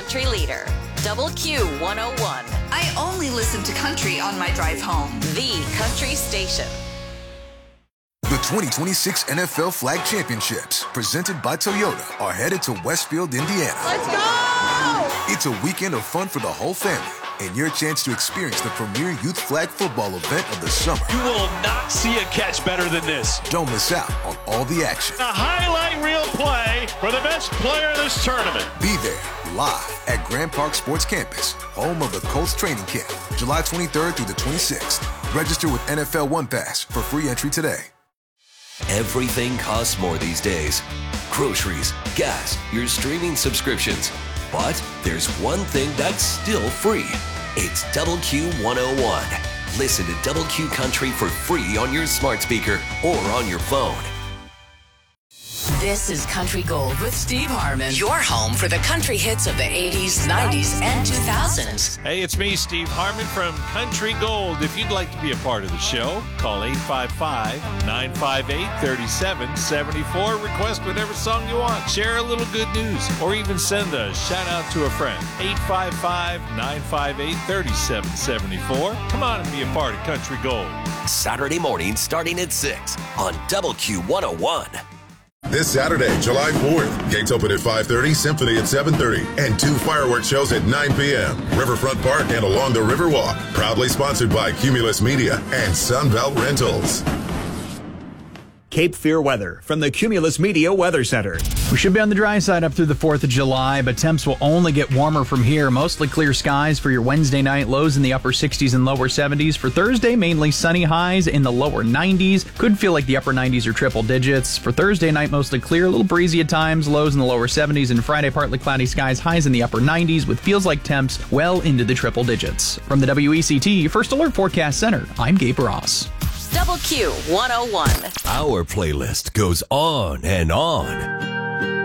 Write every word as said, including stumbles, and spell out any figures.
country leader. Double Q one oh one. I only listen to country on my drive home. The country station. The twenty twenty-six N F L Flag Championships, presented by Toyota, are headed to Westfield, Indiana. Let's go! It's a weekend of fun for the whole family, and your chance to experience the premier youth flag football event of the summer. You will not see a catch better than this. Don't miss out on all the action. A highlight reel play for the best player of this tournament. Be there, live at Grand Park Sports Campus, home of the Colts training camp, July twenty-third through the twenty-sixth. Register with N F L One Pass for free entry today. Everything costs more these days. Groceries, gas, your streaming subscriptions. But there's one thing that's still free. It's Double Q one oh one. Listen to Double Q Country for free on your smart speaker or on your phone. This is Country Gold with Steve Harmon. Your home for the country hits of the eighties, nineties, and two thousands. Hey, it's me, Steve Harmon from Country Gold. If you'd like to be a part of the show, call eight five five, nine five eight, three seven seven four. Request whatever song you want. Share a little good news, or even send a shout out to a friend. eight five five, nine five eight, three seven seven four. Come on and be a part of Country Gold. Saturday morning starting at six on Double Q one oh one. This Saturday, July fourth, gates open at five thirty, Symphony at seven thirty, and two fireworks shows at nine p.m. Riverfront Park and along the Riverwalk. Proudly sponsored by Cumulus Media and Sunbelt Rentals. Cape Fear weather from the Cumulus Media Weather Center. We should be on the dry side up through the fourth of July, but temps will only get warmer from here. Mostly clear skies for your Wednesday night. Lows in the upper sixties and lower seventies. For Thursday, mainly sunny, highs in the lower nineties. Could feel like the upper nineties or triple digits. For Thursday night, mostly clear, a little breezy at times. Lows in the lower seventies. And Friday, partly cloudy skies, highs in the upper nineties with feels like temps well into the triple digits. From the W E C T First Alert Forecast Center, I'm Gabe Ross. Double Q one oh one. Our playlist goes on and on.